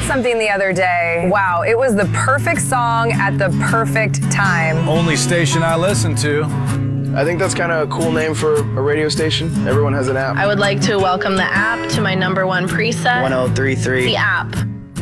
something the other day. Wow, it was the perfect song at the perfect time. Only station I listen to. I think that's kind of a cool name for a radio station. Everyone has an app. I would like to welcome the app to my #1 preset. 1033. The app.